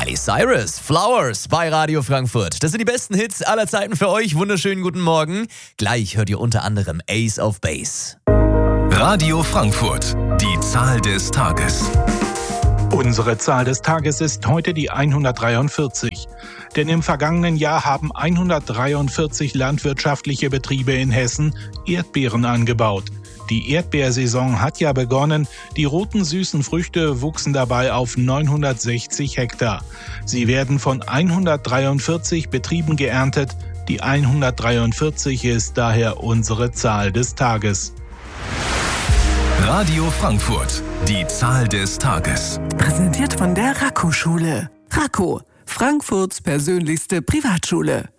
Miley Cyrus, Flowers bei Radio Frankfurt. Das sind die besten Hits aller Zeiten für euch. Wunderschönen guten Morgen. Gleich hört ihr unter anderem Ace of Base. Radio Frankfurt, die Zahl des Tages. Unsere Zahl des Tages ist heute die 143. Denn im vergangenen Jahr haben 143 landwirtschaftliche Betriebe in Hessen Erdbeeren angebaut. Die Erdbeersaison hat ja begonnen. Die roten süßen Früchte wuchsen dabei auf 960 Hektar. Sie werden von 143 Betrieben geerntet. Die 143 ist daher unsere Zahl des Tages. Radio Frankfurt, die Zahl des Tages. Präsentiert von der Raco-Schule. Raco, Frankfurts persönlichste Privatschule.